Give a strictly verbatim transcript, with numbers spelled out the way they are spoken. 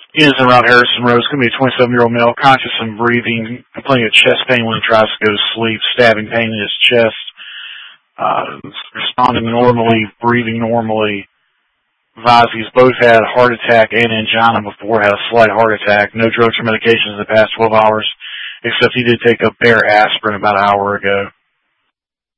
Is around Harrison Road. It's going to be a twenty-seven-year-old male, conscious and breathing, complaining of chest pain when he tries to go to sleep, stabbing pain in his chest, uh, responding normally, breathing normally. Advised he's both had a heart attack and angina before, had a slight heart attack. No drugs or medications in the past twelve hours, except he did take a bare aspirin about an hour ago.